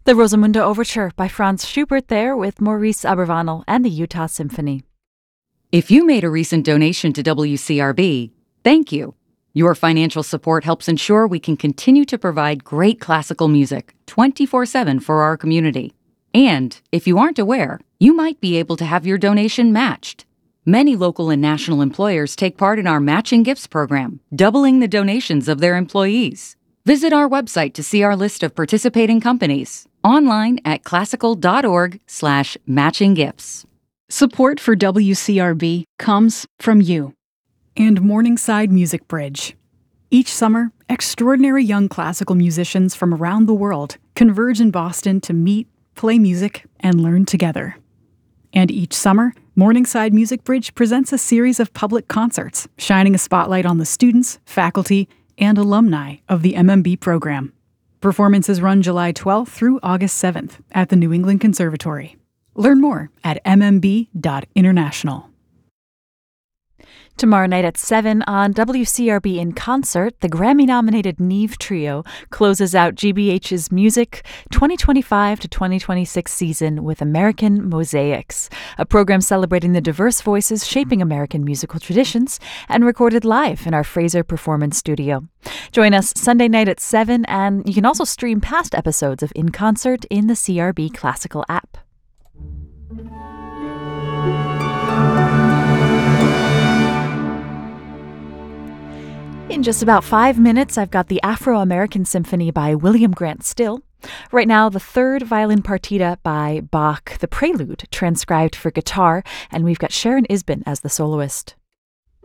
The Rosamunde Overture by Franz Schubert there with Maurice Abervanel and the Utah Symphony. If you made a recent donation to WCRB, thank you. Your financial support helps ensure we can continue to provide great classical music 24/7 for our community. And if you aren't aware, you might be able to have your donation matched. Many local and national employers take part in our Matching Gifts program, doubling the donations of their employees. Visit our website to see our list of participating companies, online at classical.org/matchinggifts. Support for WCRB comes from you. And Morningside Music Bridge. Each summer, extraordinary young classical musicians from around the world converge in Boston to meet, play music, and learn together. And each summer, Morningside Music Bridge presents a series of public concerts, shining a spotlight on the students, faculty, and alumni of the MMB program. Performances run July 12th through August 7th at the New England Conservatory. Learn more at mmb.international. Tomorrow night at 7 on WCRB in Concert, the Grammy-nominated Neve Trio closes out GBH's Music 2025 to 2026 season with American Mosaics, a program celebrating the diverse voices shaping American musical traditions and recorded live in our Fraser Performance Studio. Join us Sunday night at 7, and you can also stream past episodes of In Concert in the CRB Classical app. In just about 5 minutes, I've got the Afro-American Symphony by William Grant Still. Right now, the third violin partita by Bach, the Prelude, transcribed for guitar, and we've got Sharon Isbin as the soloist.